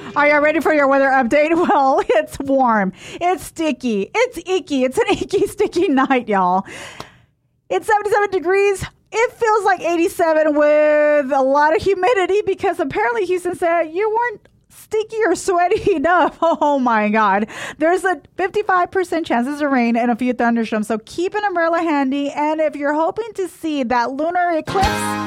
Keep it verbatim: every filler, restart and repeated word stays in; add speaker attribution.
Speaker 1: Are you ready for your weather update? Well, it's warm. It's sticky. It's icky. It's an icky, sticky night, y'all. It's seventy-seven degrees. It feels like eighty-seven with a lot of humidity because apparently Houston said you weren't sticky or sweaty enough. Oh my God. There's a fifty-five percent chances of rain and a few thunderstorms. So keep an umbrella handy. And if you're hoping to see that lunar eclipse,